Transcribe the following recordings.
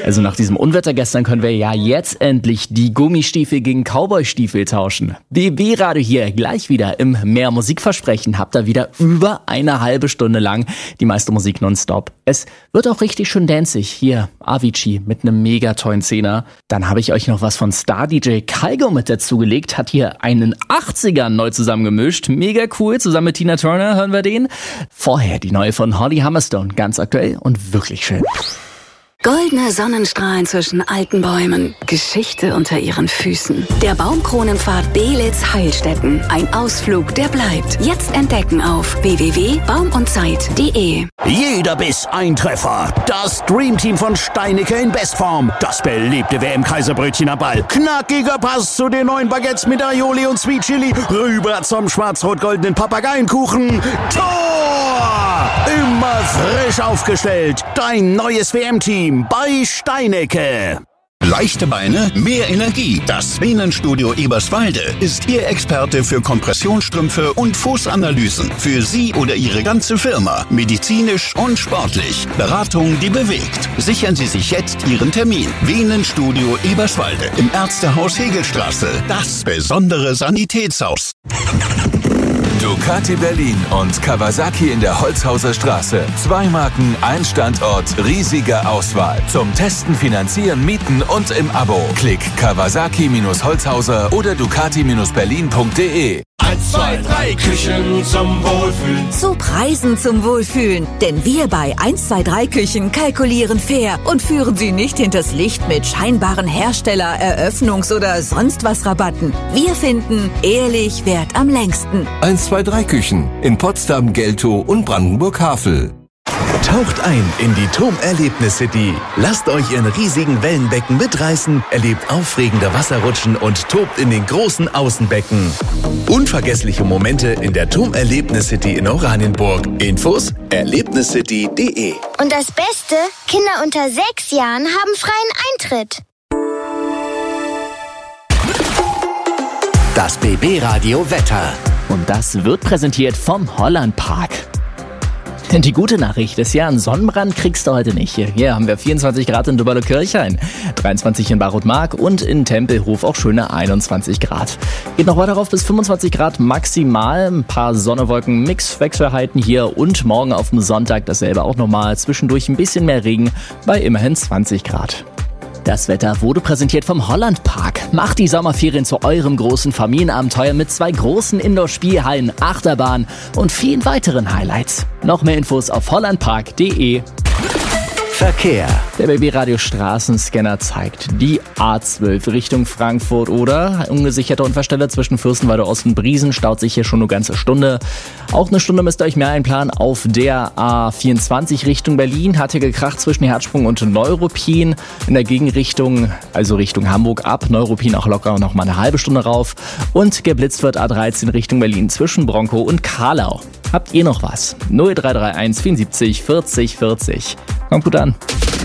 Also nach diesem Unwetter gestern können wir ja jetzt endlich die Gummistiefel gegen Cowboystiefel tauschen. BB Radio hier, gleich wieder im Mehr Musikversprechen. Habt ihr wieder über eine halbe Stunde lang die meiste Musik nonstop. Es wird auch richtig schön danzig. Hier Avicii mit einem mega tollen Zehner. Dann habe ich euch noch was von Star-DJ Kygo mit dazugelegt. Hat hier einen 80ern neu zusammengemischt. Mega cool, zusammen mit Tina Turner hören wir den. Vorher die neue von Holly Humberstone, ganz aktuell und wirklich schön. Goldene Sonnenstrahlen zwischen alten Bäumen, Geschichte unter ihren Füßen. Der Baumkronenpfad Belitz-Heilstätten. Ein Ausflug, der bleibt. Jetzt entdecken auf www.baumundzeit.de. Jeder Biss ein Treffer. Das Dreamteam von Steinicke in Bestform. Das beliebte WM-Kaiserbrötchen am Ball. Knackiger Pass zu den neuen Baguettes mit Aioli und Sweet Chili. Rüber zum schwarz-rot-goldenen Papageienkuchen. Tor! Immer frisch aufgestellt. Dein neues WM-Team bei Steinicke. Leichte Beine, mehr Energie. Das Venenstudio Eberswalde ist Ihr Experte für Kompressionsstrümpfe und Fußanalysen. Für Sie oder Ihre ganze Firma. Medizinisch und sportlich. Beratung, die bewegt. Sichern Sie sich jetzt Ihren Termin. Venenstudio Eberswalde im Ärztehaus Hegelstraße. Das besondere Sanitätshaus. Ducati Berlin und Kawasaki in der Holzhauser Straße. 2 Marken, ein Standort, riesige Auswahl. Zum Testen, Finanzieren, Mieten und im Abo. Klick Kawasaki-Holzhauser oder Ducati-Berlin.de. 1, 2, 3 Küchen zum Wohlfühlen. Zu Preisen zum Wohlfühlen. Denn wir bei 1, 2, 3 Küchen kalkulieren fair und führen Sie nicht hinters Licht mit scheinbaren Hersteller-, Eröffnungs- oder sonst was Rabatten. Wir finden, ehrlich währt am längsten. 1, 2, 3 Küchen in Potsdam, Geltow und Brandenburg-Havel. Taucht ein in die TUM-Erlebnis-City. Lasst euch in riesigen Wellenbecken mitreißen, erlebt aufregende Wasserrutschen und tobt in den großen Außenbecken. Unvergessliche Momente in der TUM-Erlebnis-City in Oranienburg. Infos erlebniscity.de. Und das Beste, Kinder unter 6 Jahren haben freien Eintritt. Das BB-Radio Wetter. Und das wird präsentiert vom Hollandpark. Denn die gute Nachricht ist ja, einen Sonnenbrand kriegst du heute nicht. Hier haben wir 24 Grad in Dubberle-Kirchhain, 23 in Barrotmark und in Tempelhof auch schöne 21 Grad. Geht noch weiter rauf bis 25 Grad maximal, ein paar Sonne-Wolken, Mix-Wechselheiten hier und morgen auf dem Sonntag dasselbe auch nochmal, zwischendurch ein bisschen mehr Regen bei immerhin 20 Grad. Das Wetter wurde präsentiert vom Hollandpark. Macht die Sommerferien zu eurem großen Familienabenteuer mit 2 großen Indoor-Spielhallen, Achterbahn und vielen weiteren Highlights. Noch mehr Infos auf hollandpark.de. Verkehr. Der BB-Radio Straßenscanner zeigt die A12 Richtung Frankfurt oder ungesicherte Unfallstelle zwischen Fürstenwalde Ost und Briesen staut sich hier schon eine ganze Stunde. Auch eine Stunde müsst ihr euch mehr einplanen auf der A24 Richtung Berlin. Hat hier gekracht zwischen Herzsprung und Neuruppin. In der Gegenrichtung, also Richtung Hamburg ab, Neuruppin auch locker noch mal eine halbe Stunde rauf. Und geblitzt wird A13 Richtung Berlin zwischen Bronkow und Karlau. Habt ihr noch was? 0331 74 40 40. Kommt gut an.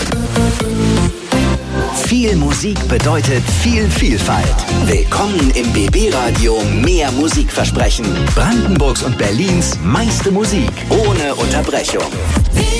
Viel Musik bedeutet viel Vielfalt. Willkommen im BB-Radio Mehr Musikversprechen. Brandenburgs und Berlins meiste Musik ohne Unterbrechung.